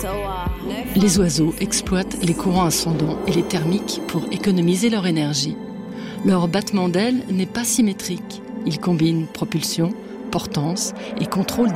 Les oiseaux exploitent les courants ascendants et les thermiques pour économiser leur énergie. Leur battement d'ailes n'est pas symétrique. Ils combinent propulsion, portance et contrôle